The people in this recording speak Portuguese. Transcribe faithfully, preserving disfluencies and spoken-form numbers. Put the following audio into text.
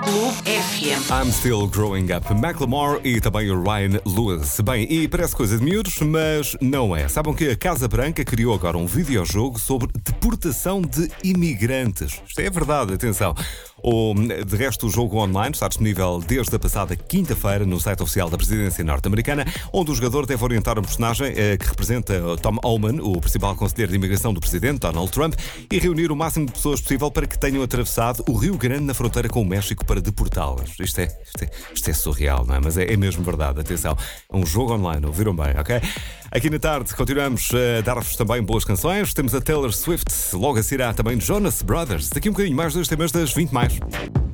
Clube F M. I'm Still Growing Up. Macklemore e também o Ryan Lewis. Bem, e parece coisa de miúdos, mas não é. Sabem que a Casa Branca criou agora um videojogo sobre deportação de imigrantes. Isto é verdade, atenção. O, de resto, o jogo online está disponível desde a passada quinta-feira no site oficial da presidência norte-americana, onde o jogador deve orientar um personagem eh, que representa Tom Homan, o principal conselheiro de imigração do presidente Donald Trump, e reunir o máximo de pessoas possível para que tenham atravessado o Rio Grande na fronteira com o México para deportá-las. Isto é, isto é, isto é surreal, não é? Mas é, é mesmo verdade, atenção. É um jogo online, ouviram bem, ok? Aqui na tarde continuamos a dar-vos também boas canções. Temos a Taylor Swift, logo a seguir há também Jonas Brothers. Daqui um bocadinho mais dois temas das vinte mais.